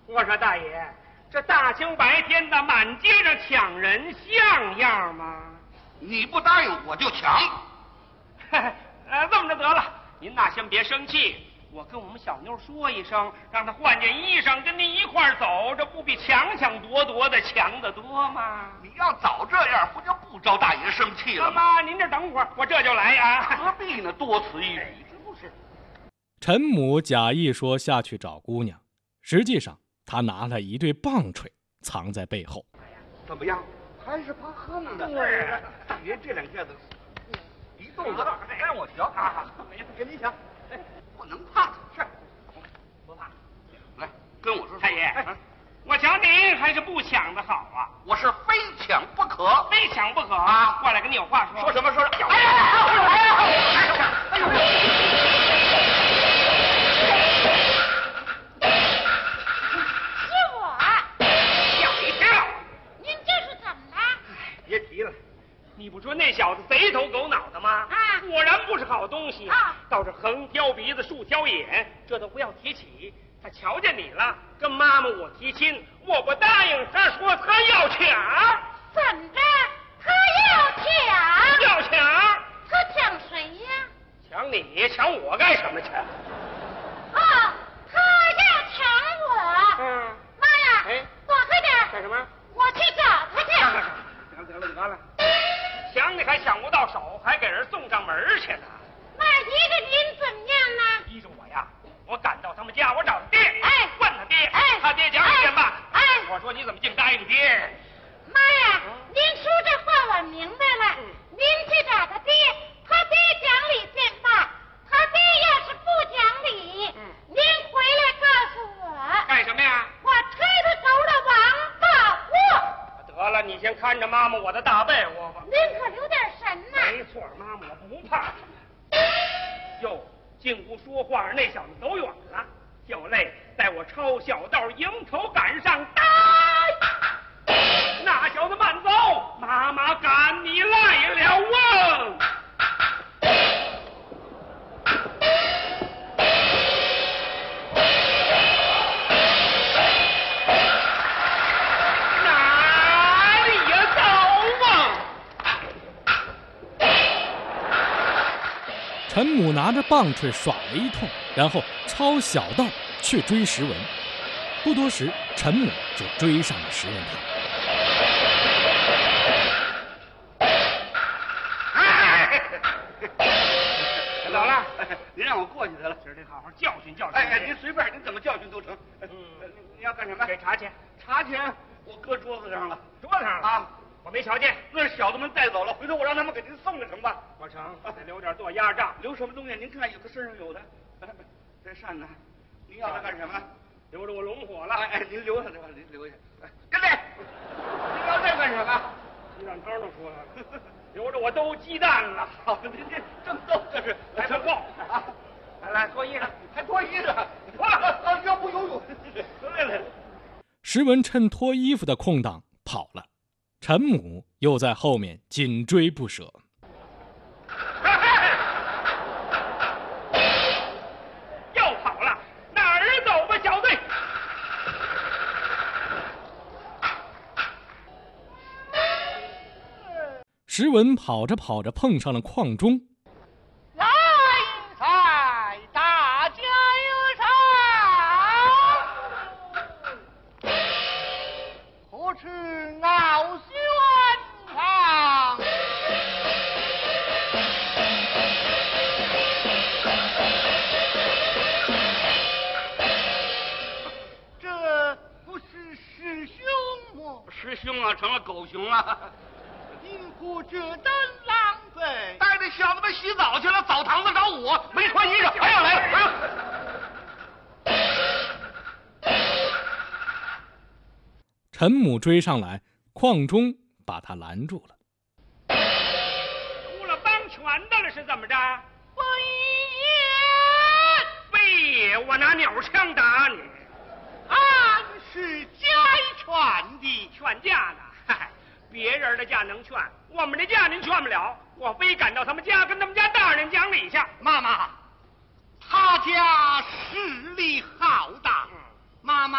我说大爷，这大清白天的满街上抢人像样吗？ 你不答应我就抢。 这么着得了，您呐先别生气，我跟我们小妞说一声，让她换件衣裳跟您一块儿走，这不比抢夺夺的强得多吗？ 你要早这样，不就不招大爷生气了吗？ 妈，您这等会儿，我这就来啊。 何必呢？多此一举，这不是？ 陈母假意说下去找姑娘，实际上他拿了一对棒槌藏在背后。 怎么样？还是怕横的。大爷这两下子一肚子，让我瞧啊！给你瞧，不能怕他，是不怕。 来，跟我说。 太爷，我瞧您还是不抢的好啊！ 我是非抢不可， 非抢不可啊！ 过来跟你有话说。 说什么？说什么？ 哎呀！ 哎呦！ 别提了，你不说那小子贼头狗脑的吗？果然不是好东西倒是横挑鼻子竖挑眼，这都不要提起。他瞧见你了，跟妈妈我提亲，我不答应，他说他要抢。 怎着？他要抢？ 要抢？ 他抢谁呀？ 抢你？抢我干什么去？ 他要抢我。妈呀！躲开点！ 干什么？ 我去找他去。 得了，抢你还抢不到手，还给人送上门去呢。 那依着您怎么样呢？ 依着我呀，我赶到他们家，我找他爹，问他爹，他爹讲理吧。我说你怎么净答应爹？ 妈呀，您说这话我明白了。您去找他爹，他爹讲理便罢，他爹要是不讲理，您回来告诉我。 干什么呀？ 我吹他头的王八货。 得了，你先看着妈妈我的大被窝吧。 您可留点神呐。 没错，妈妈我不怕。哟，进屋说话，那小子走远了。小泪带我抄小道，迎头赶上，呆！那小子慢走，妈妈赶你来了啊！ 陈母拿着棒槌耍了一通，然后抄小道去追石文。不多时，陈母就追上了石文堂。 走了， 您让我过去得了， 今儿得好好教训教训。 您随便，您怎么教训都成。你要干什么？ 给茶钱。 茶钱我搁桌子上了。 桌子上了啊？我没瞧见。 那小子们带走了，回头我让他们给您送了成吧？ 不成，得留点做压账。 留什么东西？您看，有的身上有的。这扇子，您要它干什么？ 留着我龙火了。 您留下这吧，您留下。跟来，您要这干什么？ 鸡蛋汤都出来了，留着我兜鸡蛋了。 好，您这正逗这是， 来不够啊！来脱衣裳， 还脱衣裳，脱了要不游泳。来。 石文趁脱衣服的空档跑了，陈母又在后面紧追不舍。 又跑了，哪儿走吧，小子？ 石文跑着跑着碰上了邝忠。 来财，大家有赏，何处傲轩堂？这不是师兄吗？ 师兄啊，成了狗熊了。 您不这等浪费， 带着小子们洗澡去了，澡堂子找我，没穿衣裳，还要来。 陈母追上来，邝忠把他拦住了。 出了帮拳的了是怎么着？ 非也，我拿鸟枪打你。 俺是家劝的， 劝架的。嗨，别人的架能劝，我们的架您劝不了。我非赶到他们家，跟他们家大人讲理去。 妈妈，他家势力浩大，妈妈